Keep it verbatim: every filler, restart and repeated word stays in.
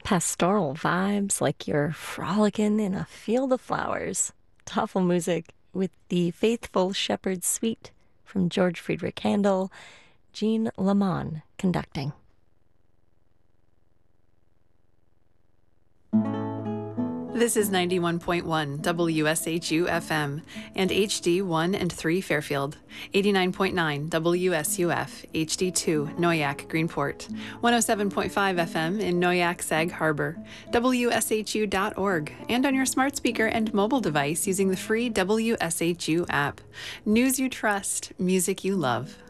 Pastoral vibes like you're frolicking in a field of flowers. Tafelmusik with the Faithful Shepherd Suite from George Friedrich Handel, Jean Lamont conducting. This is ninety-one point one W S H U F M and H D one and three Fairfield, eighty-nine point nine W S U F H D two Noyak Greenport, one oh seven point five F M in Noyak Sag Harbor, W S H U dot org, and on your smart speaker and mobile device using the free W S H U app. News you trust, music you love.